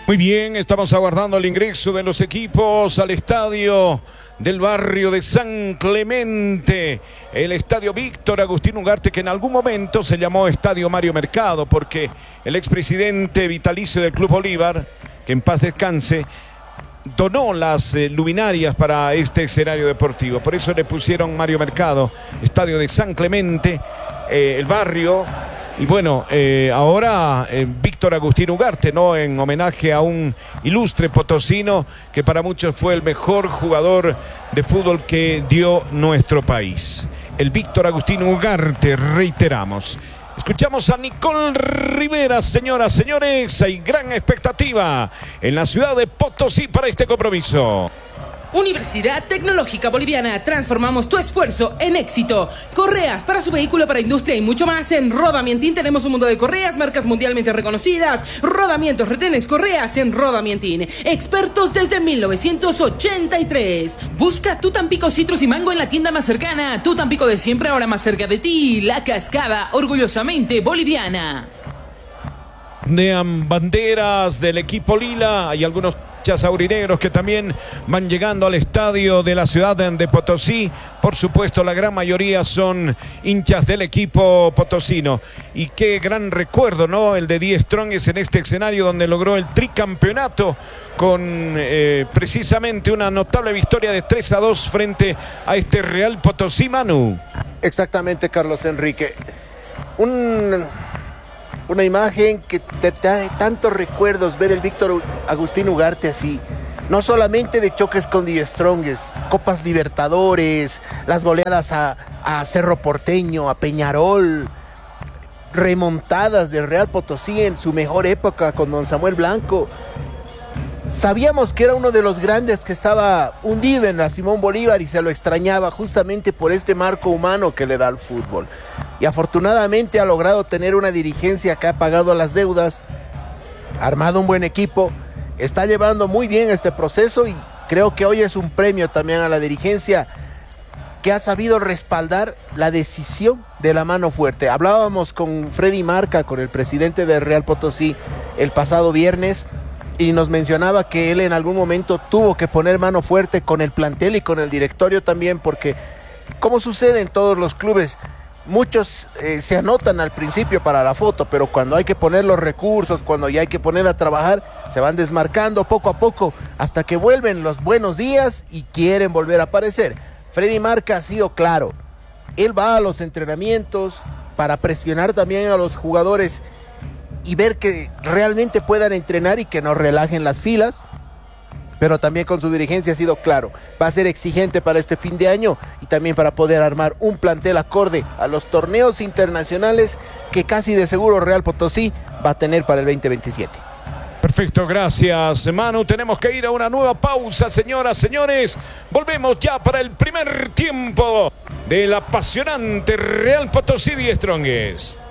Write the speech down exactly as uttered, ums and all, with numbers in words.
Muy bien, estamos aguardando el ingreso de los equipos al estadio del barrio de San Clemente, el estadio Víctor Agustín Ugarte, que en algún momento se llamó Estadio Mario Mercado, porque el expresidente vitalicio del Club Bolívar, que en paz descanse, donó las eh, luminarias para este escenario deportivo. Por eso le pusieron Mario Mercado, estadio de San Clemente, eh, el barrio. Y bueno, eh, ahora eh, Víctor Agustín Ugarte, ¿no? En homenaje a un ilustre potosino que para muchos fue el mejor jugador de fútbol que dio nuestro país. El Víctor Agustín Ugarte, reiteramos. Escuchamos a Nicole Rivera, señoras, señores. Hay gran expectativa en la ciudad de Potosí para este compromiso. Universidad Tecnológica Boliviana, transformamos tu esfuerzo en éxito. Correas para su vehículo, para industria y mucho más. En Rodamientín tenemos un mundo de correas, marcas mundialmente reconocidas. Rodamientos, retenes, correas en Rodamientín. Expertos desde mil novecientos ochenta y tres. Busca tu Tampico Citrus y Mango en la tienda más cercana. Tu Tampico de siempre, ahora más cerca de ti. La Cascada, orgullosamente boliviana. Nean banderas del equipo Lila. Hay algunos aurinegros que también van llegando al estadio de la ciudad de Potosí. Por supuesto, la gran mayoría son hinchas del equipo potosino. Y qué gran recuerdo, ¿no? El de Die Strongest en este escenario donde logró el tricampeonato con eh, precisamente una notable victoria de tres a dos frente a este Real Potosí, Manu. Exactamente, Carlos Enrique. Un... Una imagen que te trae tantos recuerdos, ver el Víctor Agustín Ugarte así. No solamente de choques con Die Strongest, Copas Libertadores, las goleadas a, a Cerro Porteño, a Peñarol, remontadas del Real Potosí en su mejor época con don Samuel Blanco. Sabíamos que era uno de los grandes que estaba hundido en la Simón Bolívar y se lo extrañaba justamente por este marco humano que le da al fútbol. Y afortunadamente ha logrado tener una dirigencia que ha pagado las deudas, ha armado un buen equipo, está llevando muy bien este proceso y creo que hoy es un premio también a la dirigencia que ha sabido respaldar la decisión de la mano fuerte. Hablábamos con Freddy Marca, con el presidente del Real Potosí, el pasado viernes, y nos mencionaba que él en algún momento tuvo que poner mano fuerte con el plantel y con el directorio también, porque como sucede en todos los clubes, muchos eh, se anotan al principio para la foto, pero cuando hay que poner los recursos, cuando ya hay que poner a trabajar, se van desmarcando poco a poco hasta que vuelven los buenos días y quieren volver a aparecer. Freddy Marca ha sido claro, él va a los entrenamientos para presionar también a los jugadores y ver que realmente puedan entrenar y que no relajen las filas, pero también con su dirigencia ha sido claro, va a ser exigente para este fin de año y también para poder armar un plantel acorde a los torneos internacionales que casi de seguro Real Potosí va a tener para el veinte veintisiete. Perfecto, gracias, Manu. Tenemos que ir a una nueva pausa, señoras, señores. Volvemos ya para el primer tiempo del apasionante Real Potosí Die Strongest.